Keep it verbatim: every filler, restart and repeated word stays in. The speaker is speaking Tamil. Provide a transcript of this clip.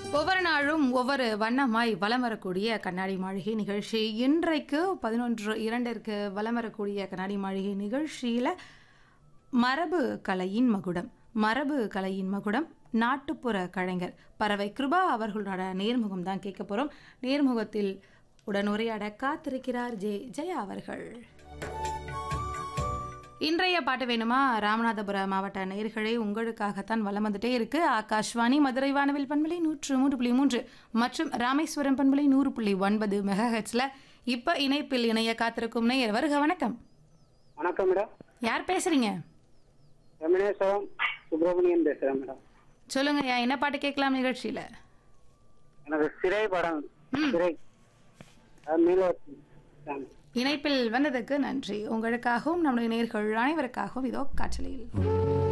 ஒவ்வொரு நாளும் ஒவ்வொரு வண்ணமாய் வலம் வரக்கூடிய கண்ணாடி மாளிகை நிகழ்ச்சி. இன்றைக்கு பதினொன்று இரண்டிற்கு வலம் வரக்கூடிய கண்ணாடி மாளிகை நிகழ்ச்சியில் மரபு கலையின் மகுடம் மரபு கலையின் மகுடம் நாட்டுப்புற கலைஞர் பறவை கிருபா அவர்களோட நேர்முகம் தான் கேட்க போகிறோம். நேர்முகத்தில் உடனுரையாட காத்திருக்கிறார் ஜே ஜெயா அவர்கள். இன்றைய பாட்டு வேணுமா? ராமநாதபுரம் மாவட்ட நேயர்களே, உங்களுக்காகத்தான் வலம் வந்துட்டே இருக்கு. ஆகாஷ்வாணி மதுரை வானவில் பண்பலை நூற்று மூன்று புள்ளி மூன்று மற்றும் ராமேஸ்வரம் பண்பலை நூறு புள்ளி ஒன்பது மெகாஹெட்ஸ்ல இப்ப இணைப்பில் இணைய காத்திருக்கும் நேயர் வருக. வணக்கம். வணக்கம் மேடம். யார் பேசுறீங்க? ரமணேஸ்வரம் சுப்பிரமணியன் பேசுறேன் மேடம். சொல்லுங்க, என்ன பாட்டு கேட்கலாம் நிகழ்ச்சியில? எனக்கு சிறை படம் சிறை இணைப்பில் வந்ததுக்கு நன்றி. உங்களுக்காகவும் நம்முடைய நேயர்கள் அனைவருக்காகவும் இதோ காற்றலையில்